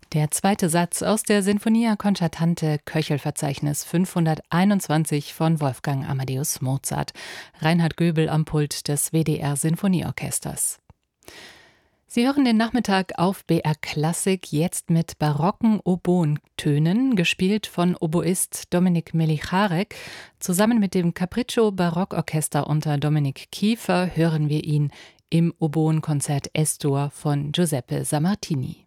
Der zweite Satz aus der Sinfonia Concertante Köchelverzeichnis 521 von Wolfgang Amadeus Mozart. Reinhard Göbel am Pult des WDR Sinfonieorchesters. Sie hören den Nachmittag auf BR Klassik jetzt mit barocken Oboentönen, gespielt von Oboist Dominik Melicharek. Zusammen mit dem Capriccio Barockorchester unter Dominik Kiefer hören wir ihn im Oboenkonzert Es-Dur von Giuseppe Sammartini.